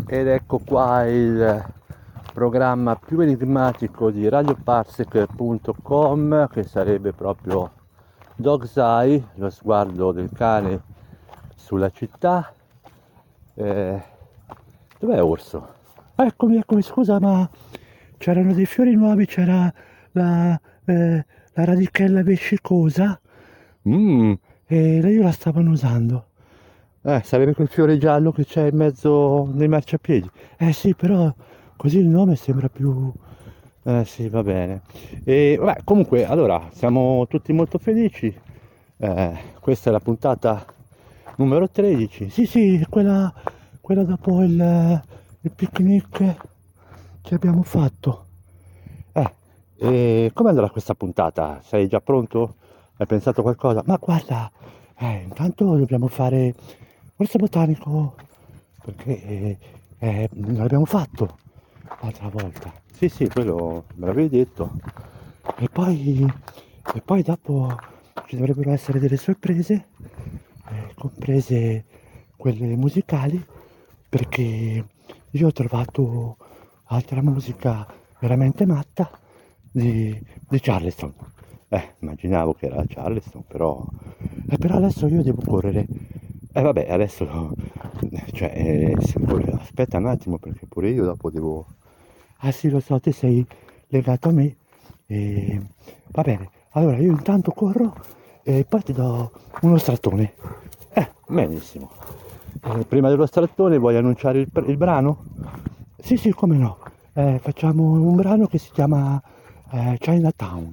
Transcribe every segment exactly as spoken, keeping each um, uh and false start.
Ed ecco qua il programma più enigmatico di radio parsec punto com, che sarebbe proprio Dog's Eye, lo sguardo del cane sulla città. Eh, dov'è Orso? Eccomi, eccomi, scusa, ma c'erano dei fiori nuovi, c'era la, eh, la radichella vescicosa. Mmm, e io la stavano usando. Eh, sarebbe quel fiore giallo che c'è in mezzo nei marciapiedi. Eh sì, però così il nome sembra più... Eh sì, va bene. E vabbè, comunque, allora, siamo tutti molto felici. Eh, questa è la puntata numero tredici. Sì, sì, quella, quella dopo il, il picnic che abbiamo fatto. Eh, e come andrà questa puntata? Sei già pronto? Hai pensato qualcosa? Ma guarda, eh, intanto dobbiamo fare orso botanico, perché eh, eh, non l'abbiamo fatto l'altra volta. Sì, sì, quello me l'avevi detto. E poi, e poi dopo ci dovrebbero essere delle sorprese, eh, comprese quelle musicali, perché io ho trovato altra musica veramente matta di, di Charleston. Eh, immaginavo che era Charleston, però... Eh, però adesso io devo correre. Eh vabbè, adesso... Cioè, eh, se vuoi- aspetta un attimo, perché pure io dopo devo... Ah sì, lo so, te sei legato a me. E... Va bene, allora io intanto corro e poi ti do uno strattone. Eh, benissimo. Eh, prima dello strattone vuoi annunciare il, il brano? Sì, sì, come no. Eh, facciamo un brano che si chiama eh, Chinatown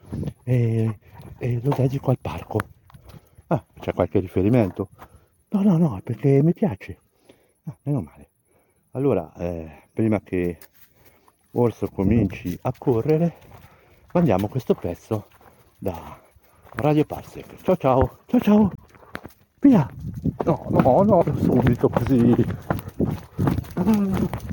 e, e lo dedico al parco. Ah, c'è qualche riferimento? No, no, no, perché mi piace. Ah, meno male. Allora, eh, prima che Orso cominci a correre, mandiamo questo pezzo da Radio Parsec. Ciao ciao, ciao ciao. Via. No, no, no, subito così.